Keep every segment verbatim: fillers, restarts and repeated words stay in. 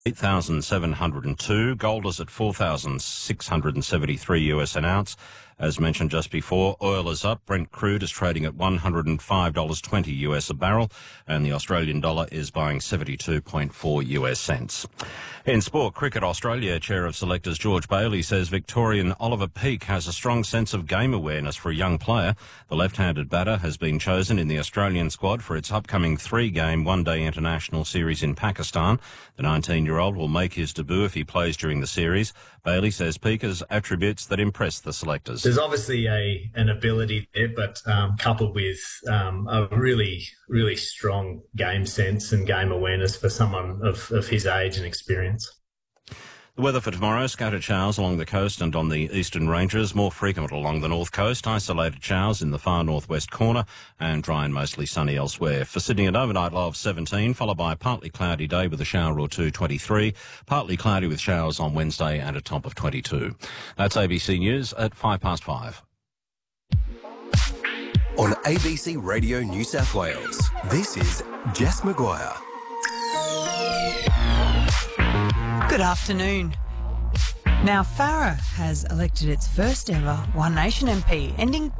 eight thousand seven hundred two. Gold is at four thousand six hundred seventy-three U S an ounce. As mentioned just before, oil is up. Brent crude is trading at one hundred five dollars twenty U S a barrel, and the Australian dollar is buying seventy-two point four U S cents. In sport, Cricket Australia Chair of Selectors George Bailey says Victorian Oliver Peake has a strong sense of game awareness for a young player. The left-handed batter has been chosen in the Australian squad for its upcoming three-game one-day international series in Pakistan. The nineteen-year-old will make his debut if he plays during the series. Bailey says Peake has attributes that impress the selectors. There's obviously a an ability there, but um, coupled with um, a really, really strong game sense and game awareness for someone of, of his age and experience. The weather for tomorrow, scattered showers along the coast and on the eastern ranges, more frequent along the north coast, isolated showers in the far northwest corner, and dry and mostly sunny elsewhere. For Sydney, an overnight low of seventeen, followed by a partly cloudy day with a shower or two, twenty-three, partly cloudy with showers on Wednesday and a top of twenty-two. That's A B C News at five past five. On A B C Radio New South Wales, this is Jess Maguire. Good afternoon. Now, Farah has elected its first ever One Nation M P, ending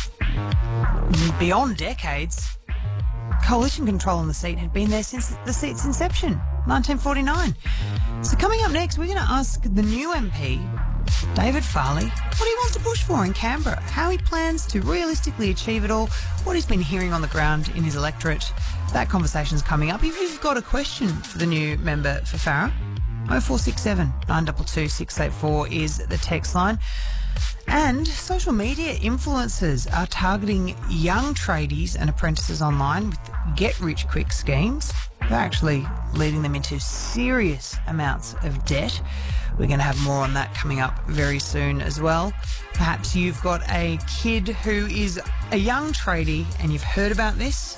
beyond decades. Coalition control on the seat had been there since the seat's inception, nineteen forty-nine. So coming up next, we're going to ask the new M P, David Farley, what he wants to push for in Canberra, how he plans to realistically achieve it all, what he's been hearing on the ground in his electorate. That conversation's coming up. If you've got a question for the new member for Farah, oh four six seven, nine two two, six eight four is the text line. And social media influencers are targeting young tradies and apprentices online with get-rich-quick schemes. They're actually leading them into serious amounts of debt. We're going to have more on that coming up very soon as well. Perhaps you've got a kid who is a young tradie and you've heard about this.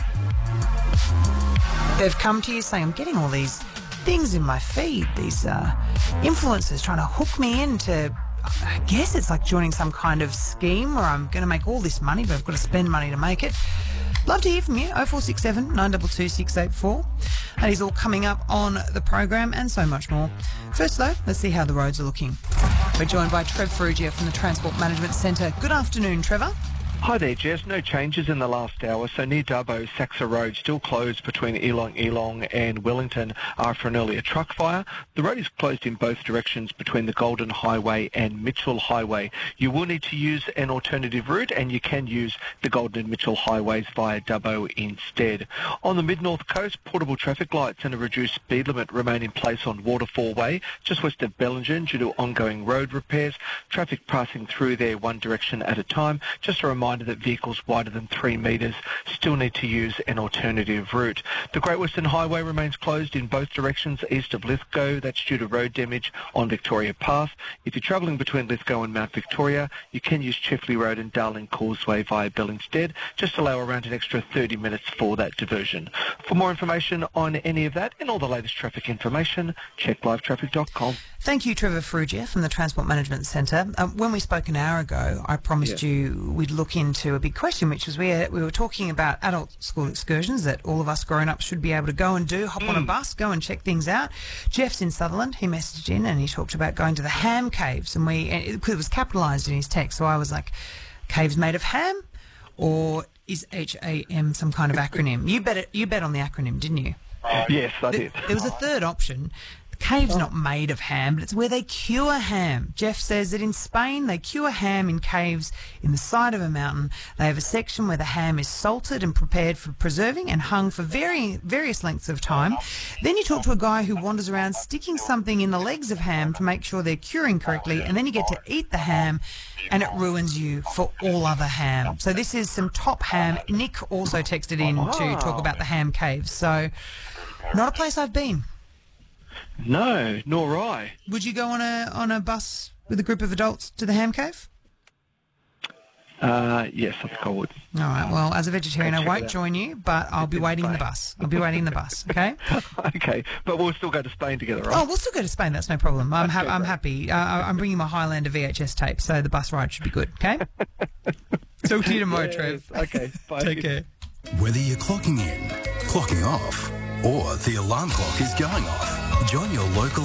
They've come to you saying, I'm getting all these things in my feed, these uh, influencers trying to hook me into, I guess it's like joining some kind of scheme where I'm going to make all this money, but I've got to spend money to make it. Love to hear from you, oh four six seven, nine two two, six eight four. That is all coming up on the program and so much more. First though, let's see how the roads are looking. We're joined by Trev Ferrugia from the Transport Management Centre. Good afternoon, Trevor. Hi there, Jess. No changes in the last hour. So near Dubbo, Saxa Road still closed between Elong Elong and Wellington after an earlier truck fire. The road is closed in both directions between the Golden Highway and Mitchell Highway. You will need to use an alternative route, and you can use the Golden and Mitchell Highways via Dubbo instead. On the mid-north coast, portable traffic lights and a reduced speed limit remain in place on Waterfall Way, just west of Bellingen, due to ongoing road repairs. Traffic passing through there one direction at a time. Just a reminder that vehicles wider than three metres still need to use an alternative route. The Great Western Highway remains closed in both directions east of Lithgow. That's due to road damage on Victoria Path. If you're travelling between Lithgow and Mount Victoria, you can use Chifley Road and Darling Causeway via Bell instead. Just allow around an extra thirty minutes for that diversion. For more information on any of that and all the latest traffic information, check live traffic dot com. Thank you, Trevor Ferrugia from the Transport Management Centre. Um, when we spoke an hour ago, I promised yeah. you we'd look into a big question, which was we, we were talking about adult school excursions that all of us grown-ups should be able to go and do, hop mm. on a bus, go and check things out. Jeff's in Sutherland. He messaged in and he talked about going to the ham caves, and we and it, it was capitalised in his text, so I was like, caves made of ham? Or is H A M some kind of acronym? You bet, it, you bet on the acronym, didn't you? Yes, I the, did. There was a third option. Cave's not made of ham, but it's where they cure ham. Jeff says that in Spain, they cure ham in caves in the side of a mountain. They have a section where the ham is salted and prepared for preserving and hung for varying, various lengths of time. Then you talk to a guy who wanders around sticking something in the legs of ham to make sure they're curing correctly, and then you get to eat the ham, and it ruins you for all other ham. So this is some top ham. Nick also texted in to talk about the ham caves. So not a place I've been. No, nor I. Would you go on a on a bus with a group of adults to the ham cave? Uh, yes, I think I would. All right, well, as a vegetarian, I won't join you, but I'll be waiting in the bus. I'll be waiting in the bus, okay? Okay, but we'll still go to Spain together, right? Oh, we'll still go to Spain, that's no problem. I'm, ha- I'm happy. Uh, I'm bringing my Highlander V H S tape, so the bus ride should be good, okay? Talk to you tomorrow, yes, Trev. Okay, bye. Take care. Whether you're clocking in, clocking off, or the alarm clock is going off, Join your local